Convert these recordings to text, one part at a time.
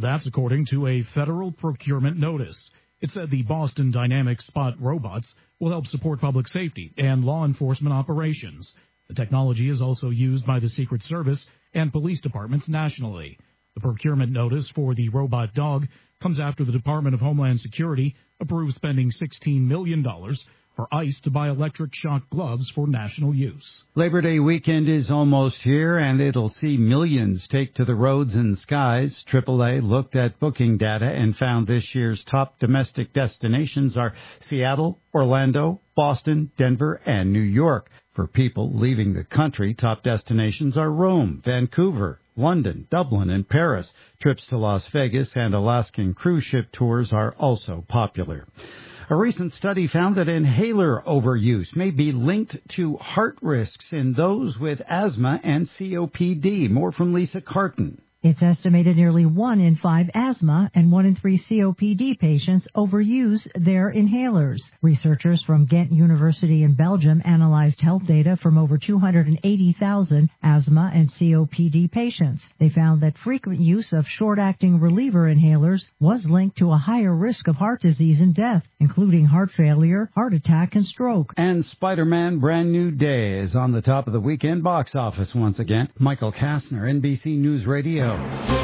That's according to a federal procurement notice. It said the Boston Dynamics Spot robots will help support public safety and law enforcement operations. The technology is also used by the Secret Service and police departments nationally. The procurement notice for the robot dog comes after the Department of Homeland Security approved spending $16 million for ICE to buy electric shock gloves for national use. Labor Day weekend is almost here, and it'll see millions take to the roads and skies. AAA looked at booking data and found this year's top domestic destinations are Seattle, Orlando, Boston, Denver, and New York. For people leaving the country, top destinations are Rome, Vancouver, London, Dublin, and Paris. Trips to Las Vegas and Alaskan cruise ship tours are also popular. A recent study found that inhaler overuse may be linked to heart risks in those with asthma and COPD. More from Lisa Carton. It's estimated nearly 1 in 5 asthma and 1 in 3 COPD patients overuse their inhalers. Researchers from Ghent University in Belgium analyzed health data from over 280,000 asthma and COPD patients. They found that frequent use of short-acting reliever inhalers was linked to a higher risk of heart disease and death, including heart failure, heart attack, and stroke. And Spider-Man Brand New Day is on the top of the weekend box office once again. Michael Kastner, NBC News Radio.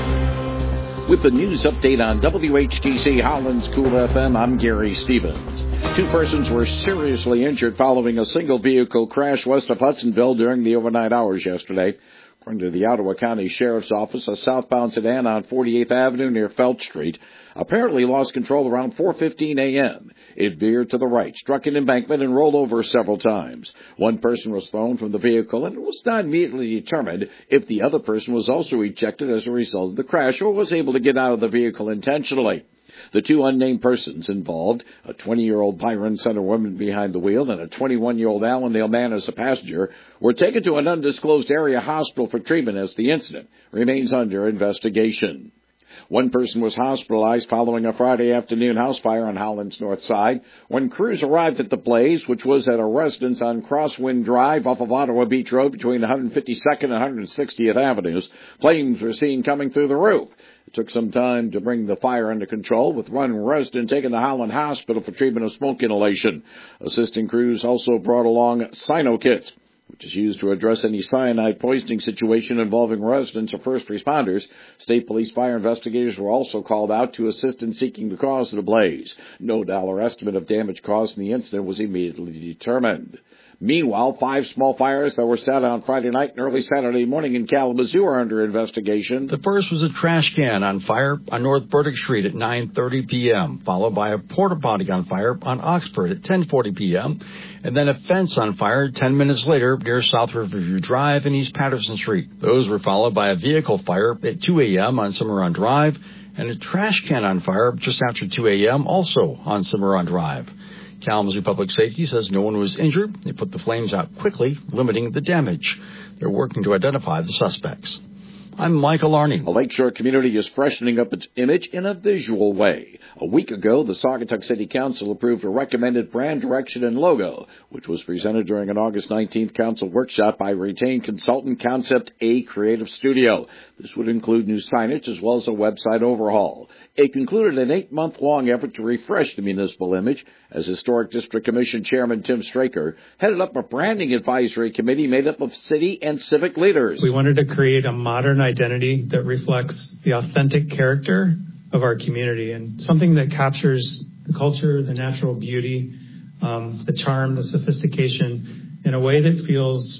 With the news update on WHTC Holland's Cool FM, I'm Gary Stevens. 2 persons were seriously injured following a single vehicle crash west of Hudsonville during the overnight hours yesterday. According to the Ottawa County Sheriff's Office, a southbound sedan on 48th Avenue near Felt Street apparently lost control around 4:15 a.m. It veered to the right, struck an embankment, and rolled over several times. One person was thrown from the vehicle, and it was not immediately determined if the other person was also ejected as a result of the crash or was able to get out of the vehicle intentionally. The 2 unnamed persons involved, a 20-year-old Byron Center woman behind the wheel and a 21-year-old Allendale man as a passenger, were taken to an undisclosed area hospital for treatment as the incident remains under investigation. One person was hospitalized following a Friday afternoon house fire on Holland's north side. When crews arrived at the blaze, which was at a residence on Crosswind Drive off of Ottawa Beach Road between 152nd and 160th Avenues, flames were seen coming through the roof. It took some time to bring the fire under control, with one resident taken to Holland Hospital for treatment of smoke inhalation. Assisting crews also brought along cyano kits, which is used to address any cyanide poisoning situation involving residents or first responders. State police fire investigators were also called out to assist in seeking the cause of the blaze. No dollar estimate of damage caused in the incident was immediately determined. Meanwhile, 5 small fires that were set on Friday night and early Saturday morning in Kalamazoo are under investigation. The first was a trash can on fire on North Burdick Street at 9:30 p.m., followed by a porta potty on fire on Oxford at 10:40 p.m., and then a fence on fire 10 minutes later near South Riverview Drive and East Patterson Street. Those were followed by a vehicle fire at 2 a.m. on Cimarron Drive and a trash can on fire just after 2 a.m. also on Cimarron Drive. Kalamazoo Public Safety says no one was injured. They put the flames out quickly, limiting the damage. They're working to identify the suspects. I'm Michael Arney. A Lakeshore community is freshening up its image in a visual way. A week ago, the Saugatuck City Council approved a recommended brand direction and logo, which was presented during an August 19th council workshop by retained consultant Concept A Creative Studio. This would include new signage as well as a website overhaul. It concluded an 8-month-long effort to refresh the municipal image, as Historic District Commission Chairman Tim Straker headed up a branding advisory committee made up of city and civic leaders. We wanted to create a modern identity that reflects the authentic character of our community and something that captures the culture, the natural beauty, the charm, the sophistication in a way that feels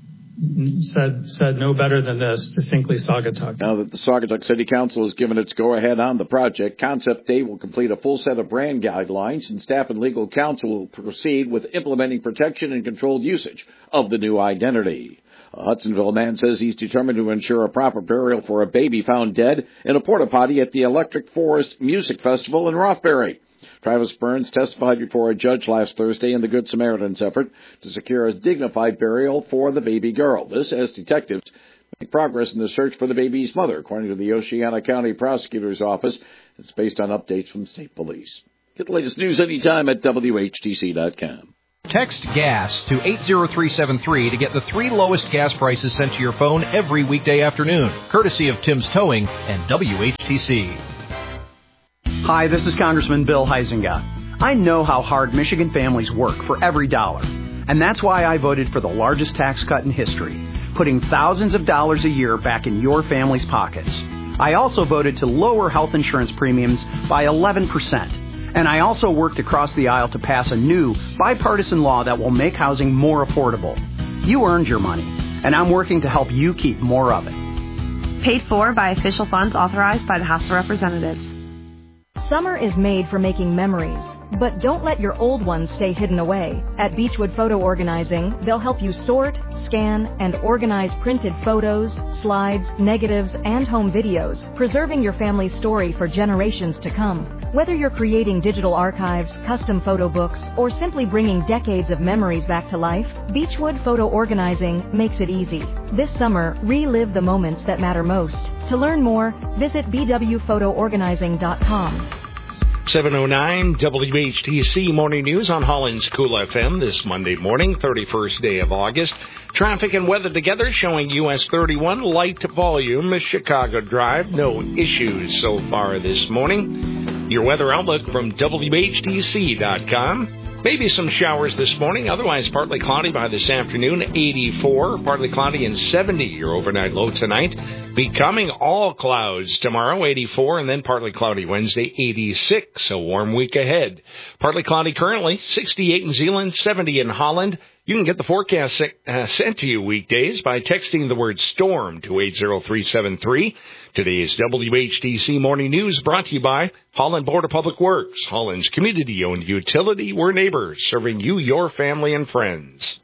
said no better than this, distinctly Saugatuck. Now that the Saugatuck City Council has given its go-ahead on the project, Concept A will complete a full set of brand guidelines, and staff and legal counsel will proceed with implementing protection and controlled usage of the new identity. A Hudsonville man says he's determined to ensure a proper burial for a baby found dead in a porta potty at the Electric Forest Music Festival in Rothbury. Travis Burns testified before a judge last Thursday in the Good Samaritan's effort to secure a dignified burial for the baby girl. This as detectives make progress in the search for the baby's mother, according to the Oceana County Prosecutor's Office. It's based on updates from state police. Get the latest news anytime at WHTC.com. Text GAS to 80373 to get the 3 lowest gas prices sent to your phone every weekday afternoon, courtesy of Tim's Towing and WHTC. Hi, this is Congressman Bill Huizenga. I know how hard Michigan families work for every dollar, and that's why I voted for the largest tax cut in history, putting thousands of dollars a year back in your family's pockets. I also voted to lower health insurance premiums by 11%. And I also worked across the aisle to pass a new bipartisan law that will make housing more affordable. You earned your money, and I'm working to help you keep more of it. Paid for by official funds authorized by the House of Representatives. Summer is made for making memories, but don't let your old ones stay hidden away. At Beechwood Photo Organizing, they'll help you sort, scan, and organize printed photos, slides, negatives, and home videos, preserving your family's story for generations to come. Whether you're creating digital archives, custom photo books, or simply bringing decades of memories back to life, Beechwood Photo Organizing makes it easy. This summer, relive the moments that matter most. To learn more, visit bwphotoorganizing.com. 7:09 WHTC Morning News on Holland's Cool FM this Monday morning, 31st day of August. Traffic and weather together showing US 31 light volume, Chicago Drive. No issues so far this morning. Your weather outlook from WHTC.com. Maybe some showers this morning, otherwise partly cloudy by this afternoon, 84. Partly cloudy and 70, your overnight low tonight. Becoming all clouds tomorrow, 84, and then partly cloudy Wednesday, 86. A warm week ahead. Partly cloudy currently, 68 in Zeeland, 70 in Holland. You can get the forecast sent to you weekdays by texting the word STORM to 80373. Today's WHTC Morning News brought to you by Holland Board of Public Works, Holland's community-owned utility. We're neighbors, serving you, your family, and friends.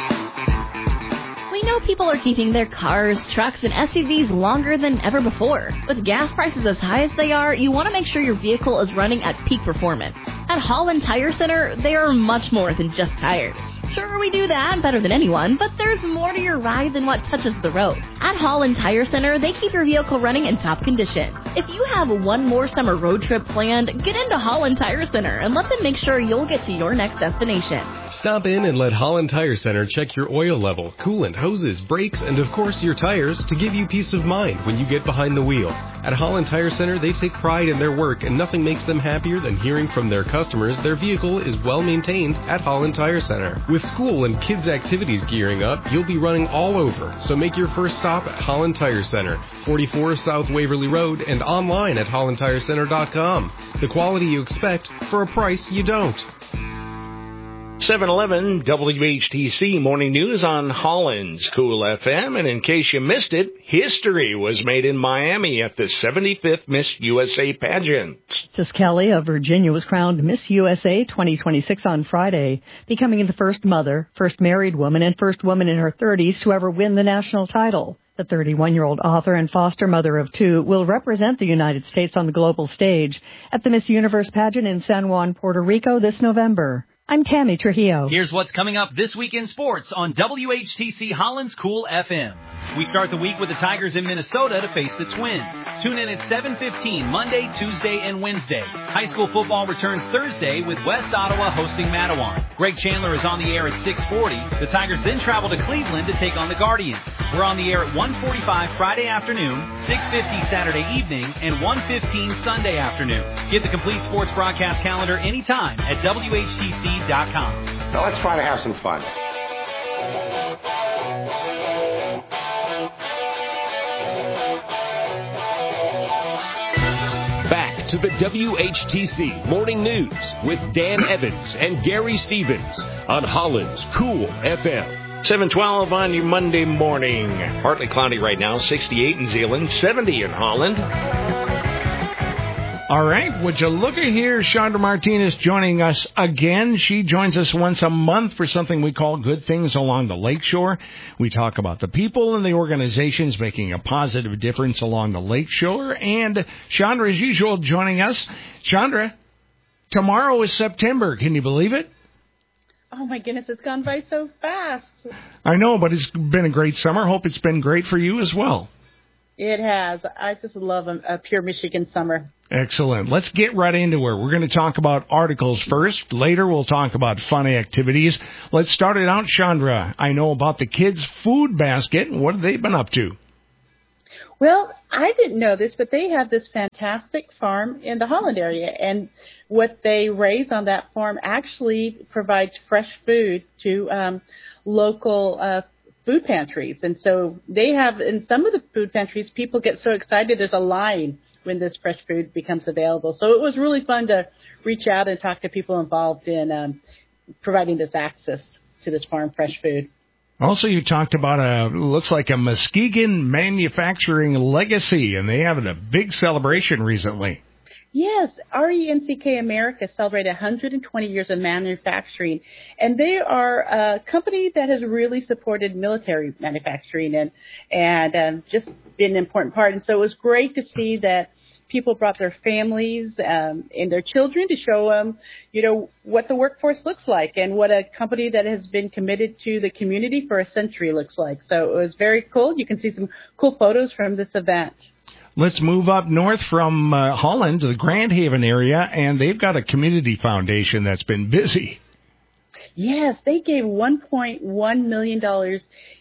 We know people are keeping their cars, trucks, and SUVs longer than ever before. With gas prices as high as they are, you want to make sure your vehicle is running at peak performance. At Holland Tire Center, they are much more than just tires. Sure, we do that better than anyone, but there's more to your ride than what touches the road. At Holland Tire Center, they keep your vehicle running in top condition. If you have one more summer road trip planned, get into Holland Tire Center and let them make sure you'll get to your next destination. Stop in and let Holland Tire Center check your oil level, coolant, hoses, brakes, and of course your tires to give you peace of mind when you get behind the wheel. At Holland Tire Center, they take pride in their work, and nothing makes them happier than hearing from their customers their vehicle is well maintained at Holland Tire Center. With school and kids' activities gearing up, you'll be running all over, so make your first stop at Holland Tire Center, 44 South Waverly Road, and online at hollandtirecenter.com. The quality you expect for a price you don't. 7:11 WHTC Morning News on Holland's Cool FM. And in case you missed it, history was made in Miami at the 75th Miss USA pageant. Sis Kelly of Virginia was crowned Miss USA 2026 on Friday, becoming the first mother, first married woman, and first woman in her 30s to ever win the national title. The 31-year-old author and foster mother of 2 will represent the United States on the global stage at the Miss Universe pageant in San Juan, Puerto Rico this November. I'm Tammy Trujillo. Here's what's coming up this week in sports on WHTC Holland's Cool FM. We start the week with the Tigers in Minnesota to face the Twins. Tune in at 7:15 Monday, Tuesday, and Wednesday. High school football returns Thursday with West Ottawa hosting Matawan. Greg Chandler is on the air at 6:40. The Tigers then travel to Cleveland to take on the Guardians. We're on the air at 1:45 Friday afternoon, 6:50 Saturday evening, and 1:15 Sunday afternoon. Get the complete sports broadcast calendar anytime at WHTC.com. Now let's try to have some fun. Back to the WHTC Morning News with Dan Evans and Gary Stevens on Holland's Cool FM. 7:12 on your Monday morning. Partly cloudy right now, 68 in Zeeland, 70 in Holland. All right, would you look at here, Chandra Martinez joining us again. She joins us once a month for something we call Good Things Along the Lakeshore. We talk about the people and the organizations making a positive difference along the lakeshore. And Chandra, as usual, joining us. Chandra, tomorrow is September. Can you believe it? Oh, my goodness, it's gone by so fast. I know, but it's been a great summer. Hope it's been great for you as well. It has. I just love a pure Michigan summer. Excellent. Let's get right into it. We're going to talk about articles first. Later, we'll talk about fun activities. Let's start it out, Chandra. I know about the kids' food basket. What have they been up to? Well, I didn't know this, but they have this fantastic farm in the Holland area, and what they raise on that farm actually provides fresh food to local food pantries. And so they have, in some of the food pantries, people get so excited there's a line when this fresh food becomes available. So it was really fun to reach out and talk to people involved in providing this access to this farm fresh food. Also, you talked about looks like a Muskegon manufacturing legacy, and they have a big celebration recently. Yes, RENCK America celebrated 120 years of manufacturing, and they are a company that has really supported military manufacturing and just been an important part. And so it was great to see that people brought their families and their children to show them, what the workforce looks like and what a company that has been committed to the community for a century looks like. So it was very cool. You can see some cool photos from this event. Let's move up north from Holland to the Grand Haven area, and they've got a community foundation that's been busy. Yes, they gave $1.1 million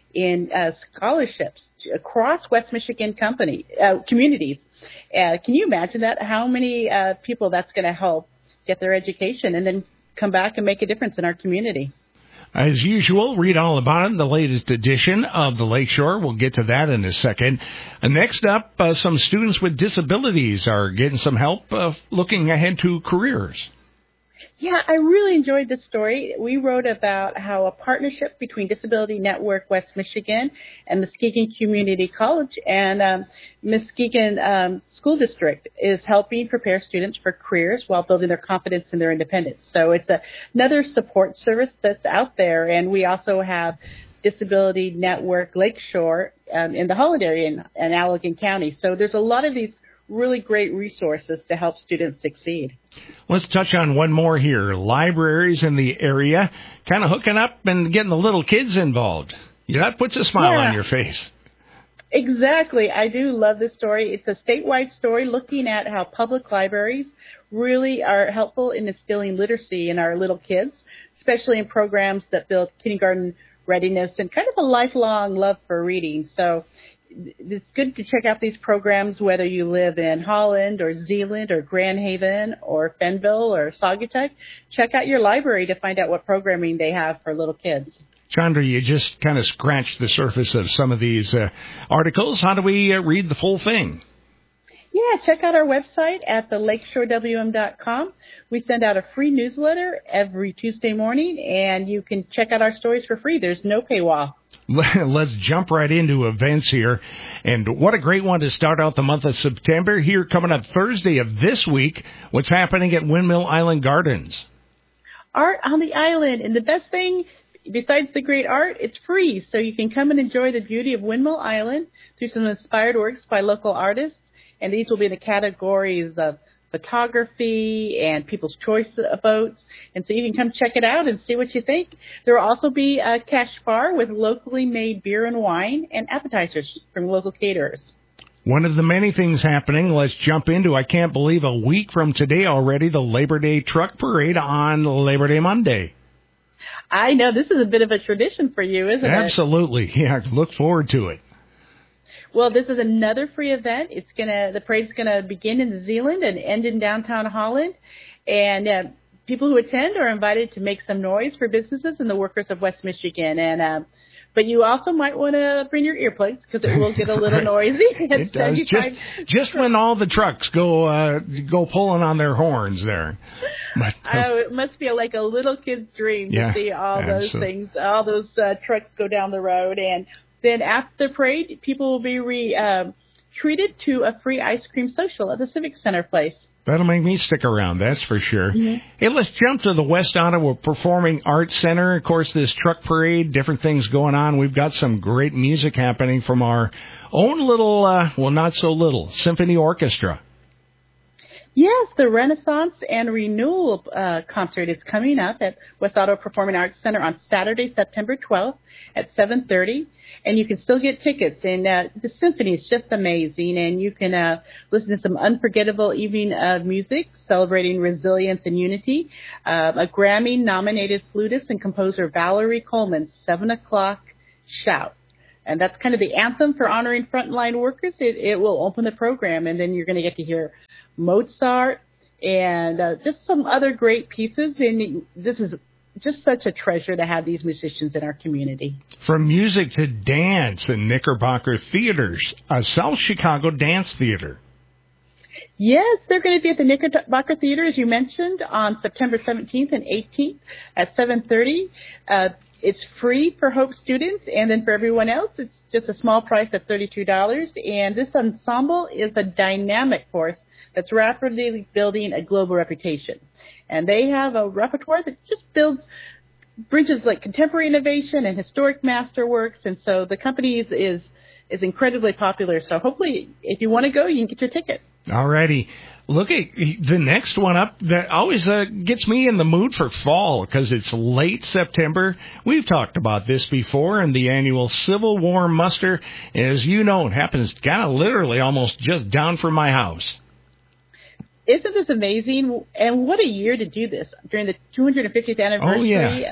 in scholarships across West Michigan communities. Can you imagine that? How many people that's going to help get their education and then come back and make a difference in our community? As usual, read all about it in the latest edition of the Lakeshore. We'll get to that in a second. Next up, some students with disabilities are getting some help looking ahead to careers. Yeah, I really enjoyed this story. We wrote about how a partnership between Disability Network West Michigan and Muskegon Community College and Muskegon School District is helping prepare students for careers while building their confidence and their independence. So it's another support service that's out there. And we also have Disability Network Lakeshore in the Holland area in Allegan County. So there's a lot of these really great resources to help students succeed. Let's touch on one more here. Libraries in the area kind of hooking up and getting the little kids involved. Yeah, that puts a smile on your face. Exactly. I do love this story. It's a statewide story looking at how public libraries really are helpful in instilling literacy in our little kids, especially in programs that build kindergarten readiness and kind of a lifelong love for reading. So it's good to check out these programs, whether you live in Holland or Zeeland or Grand Haven or Fenville or Saugatuck. Check out your library to find out what programming they have for little kids. Chandra, you just kind of scratched the surface of some of these articles. How do we read the full thing? Yeah, check out our website at thelakeshorewm.com. We send out a free newsletter every Tuesday morning, and you can check out our stories for free. There's no paywall. Let's jump right into events here. And what a great one to start out the month of September. Here coming up Thursday of this week, what's happening at Windmill Island Gardens? Art on the island. And the best thing, besides the great art, it's free. So you can come and enjoy the beauty of Windmill Island through some inspired works by local artists. And these will be in the categories of photography and people's choice votes. And so you can come check it out and see what you think. There will also be a cash bar with locally made beer and wine and appetizers from local caterers. One of the many things happening, let's jump into, I can't believe a week from today already, the Labor Day Truck Parade on Labor Day Monday. I know, this is a bit of a tradition for you, isn't it? Absolutely. Yeah, look forward to it. Well, this is another free event. The parade's gonna begin in Zeeland and end in downtown Holland, and people who attend are invited to make some noise for businesses and the workers of West Michigan. And but you also might want to bring your earplugs because it will get a little noisy. It does. Just when all the trucks go pulling on their horns there. But, it must be like a little kid's dream to see all those things, all those trucks go down the road. And then after the parade, people will be treated to a free ice cream social at the Civic Center place. That'll make me stick around, that's for sure. Mm-hmm. Hey, let's jump to the West Ottawa Performing Arts Center. Of course, this truck parade, different things going on. We've got some great music happening from our own little, not so little, symphony orchestra. Yes, the Renaissance and Renewal concert is coming up at West Otto Performing Arts Center on Saturday, September 12th at 7:30. And you can still get tickets. And the symphony is just amazing. And you can listen to some unforgettable evening of music celebrating resilience and unity. A Grammy-nominated flutist and composer Valerie Coleman's 7 o'clock shout. And that's kind of the anthem for honoring frontline workers. It will open the program, and then you're going to get to hear Mozart and just some other great pieces. And this is just such a treasure to have these musicians in our community. From music to dance and Knickerbocker Theaters, a South Chicago dance theater. Yes, they're going to be at the Knickerbocker Theater, as you mentioned, on September 17th and 18th at 7:30. It's free for Hope students, and then for everyone else, it's just a small price of $32. And this ensemble is a dynamic force that's rapidly building a global reputation. And they have a repertoire that just bridges like contemporary innovation and historic masterworks. And so the company is incredibly popular. So hopefully, if you want to go, you can get your ticket. All righty. Look at the next one up that always gets me in the mood for fall because it's late September. We've talked about this before, and the annual Civil War muster, as you know, it happens kind of literally almost just down from my house. Isn't this amazing? And what a year to do this during the 250th anniversary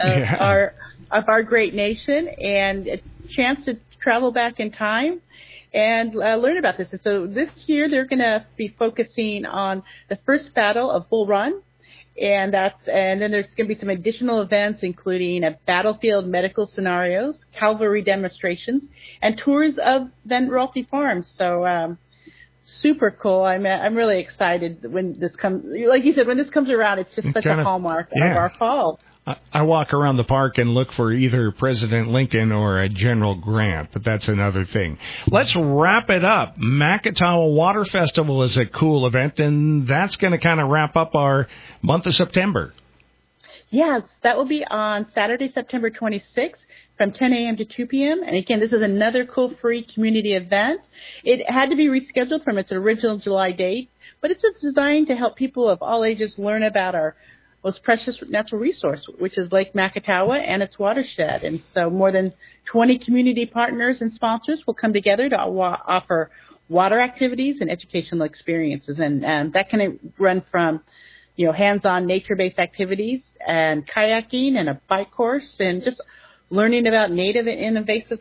of our great nation, and a chance to travel back in time and learn about this. And so this year they're going to be focusing on the first battle of Bull Run, and then there's going to be some additional events, including battlefield medical scenarios, cavalry demonstrations, and tours of Van Royalty Farms. So super cool. I'm really excited when this comes. Like you said, when this comes around, it's just such a hallmark of our fall. I walk around the park and look for either President Lincoln or a General Grant, but that's another thing. Let's wrap it up. Macatawa Water Festival is a cool event, and that's going to kind of wrap up our month of September. Yes, that will be on Saturday, September 26th from 10 a.m. to 2 p.m. And again, this is another cool free community event. It had to be rescheduled from its original July date, but it's designed to help people of all ages learn about our most precious natural resource, which is Lake Macatawa and its watershed. And so more than 20 community partners and sponsors will come together to offer water activities and educational experiences. And that can run from, hands-on nature-based activities and kayaking and a bike course and just learning about native and invasive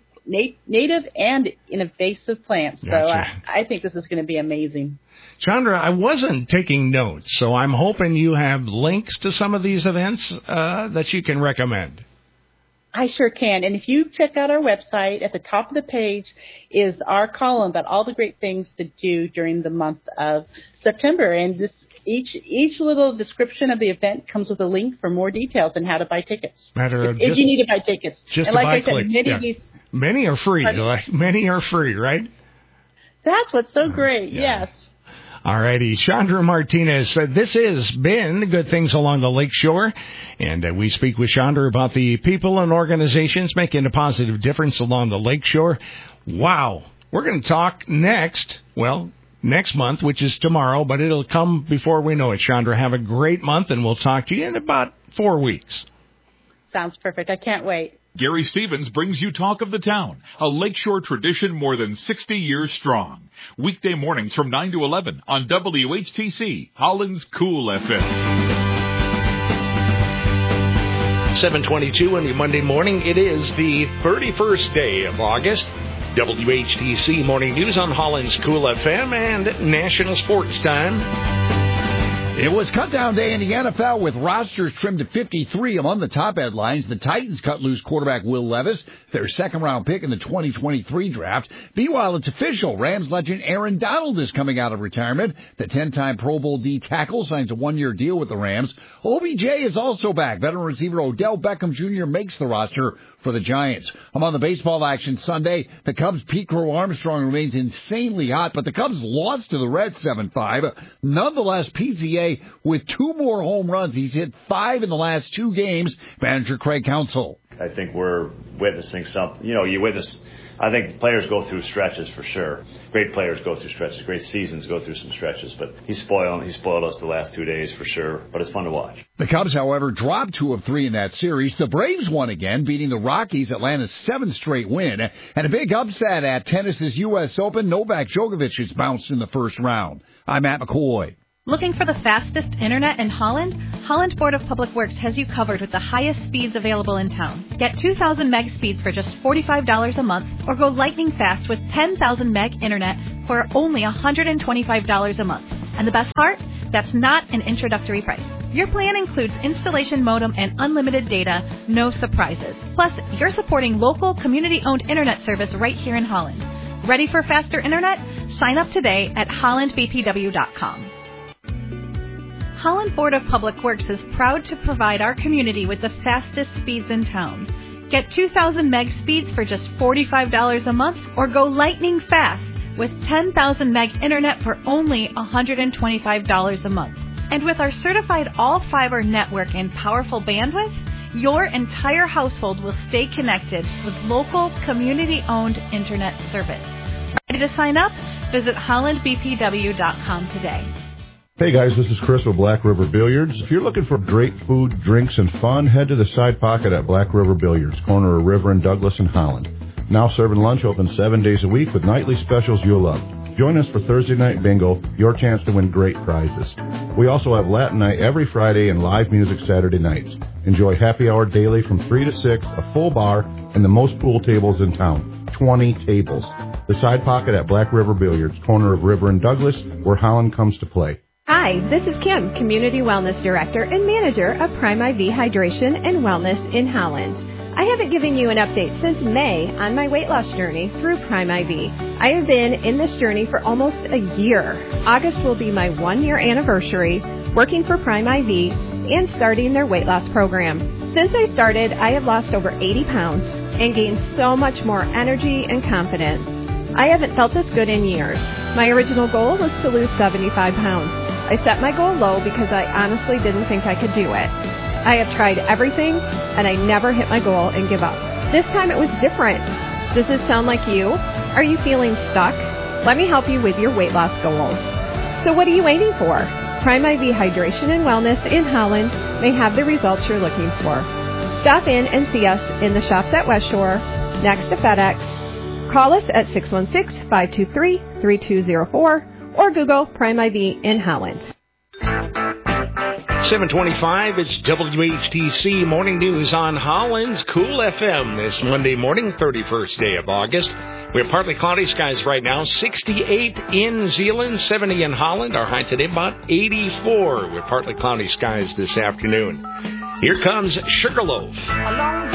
plants. So I think this is going to be amazing. Chandra, I wasn't taking notes, so I'm hoping you have links to some of these events that you can recommend. I sure can. And if you check out our website, at the top of the page is our column about all the great things to do during the month of September. And each little description of the event comes with a link for more details on how to buy tickets. If you need to buy tickets. Just and like I said, many are free. Many are free, right? That's what's so great, yes. All righty. Chandra Martinez, this has been Good Things Along the Lakeshore, and we speak with Chandra about the people and organizations making a positive difference along the lakeshore. Wow. We're going to talk next month, which is tomorrow, but it'll come before we know it. Chandra, have a great month, and we'll talk to you in about 4 weeks. Sounds perfect. I can't wait. Gary Stevens brings you Talk of the Town, a lakeshore tradition more than 60 years strong. Weekday mornings from 9 to 11 on WHTC, Holland's Cool FM. 7:22 on your Monday morning. It is the 31st day of August. WHTC Morning News on Holland's Cool FM and National Sports Time. It was cutdown day in the NFL with rosters trimmed to 53. Among the top headlines, the Titans cut loose quarterback Will Levis, their second-round pick in the 2023 draft. Meanwhile, it's official. Rams legend Aaron Donald is coming out of retirement. The 10-time Pro Bowl D tackle signs a one-year deal with the Rams. OBJ is also back. Veteran receiver Odell Beckham Jr. makes the roster for the Giants. Among the baseball action Sunday, the Cubs' Pete Crow Armstrong remains insanely hot, but the Cubs lost to the Reds 7-5. Nonetheless, PCA today with 2 more home runs. He's hit 5 in the last 2 games. Manager Craig Counsell. I think we're witnessing something. You witness. I think players go through stretches for sure. Great players go through stretches. Great seasons go through some stretches. But he spoiled us the last 2 days for sure. But it's fun to watch. The Cubs, however, dropped 2 of 3 in that series. The Braves won again, beating the Rockies, Atlanta's 7th straight win. And a big upset at tennis's U.S. Open. Novak Djokovic has bounced in the first round. I'm Matt McCoy. Looking for the fastest internet in Holland? Holland Board of Public Works has you covered with the highest speeds available in town. Get 2,000 meg speeds for just $45 a month, or go lightning fast with 10,000 meg internet for only $125 a month. And the best part? That's not an introductory price. Your plan includes installation modem and unlimited data, no surprises. Plus, you're supporting local, community-owned internet service right here in Holland. Ready for faster internet? Sign up today at hollandbpw.com. Holland Board of Public Works is proud to provide our community with the fastest speeds in town. Get 2,000 meg speeds for just $45 a month, or go lightning fast with 10,000 meg internet for only $125 a month. And with our certified all-fiber network and powerful bandwidth, your entire household will stay connected with local, community-owned internet service. Ready to sign up? Visit hollandbpw.com today. Hey guys, this is Chris with Black River Billiards. If you're looking for great food, drinks, and fun, head to the Side Pocket at Black River Billiards, corner of River and Douglas in Holland. Now serving lunch open 7 days a week with nightly specials you'll love. Join us for Thursday Night Bingo, your chance to win great prizes. We also have Latin Night every Friday and live music Saturday nights. Enjoy happy hour daily from 3 to 6, a full bar, and the most pool tables in town. 20 tables. The Side Pocket at Black River Billiards, corner of River and Douglas, where Holland comes to play. Hi, this is Kim, Community Wellness Director and Manager of Prime IV Hydration and Wellness in Holland. I haven't given you an update since May on my weight loss journey through Prime IV. I have been in this journey for almost a year. August will be my 1-year anniversary working for Prime IV and starting their weight loss program. Since I started, I have lost over 80 pounds and gained so much more energy and confidence. I haven't felt this good in years. My original goal was to lose 75 pounds. I set my goal low because I honestly didn't think I could do it. I have tried everything, and I never hit my goal and give up. This time it was different. Does this sound like you? Are you feeling stuck? Let me help you with your weight loss goals. So what are you waiting for? Prime IV Hydration and Wellness in Holland may have the results you're looking for. Stop in and see us in the shops at West Shore, next to FedEx. Call us at 616-523-3204. or Google Prime IV in Holland. 7:25, it's WHTC Morning News on Holland's Cool FM this Monday morning, 31st day of August. We have partly cloudy skies right now, 68 in Zeeland, 70 in Holland. Our high today about 84 with partly cloudy skies this afternoon. Here comes Sugarloaf.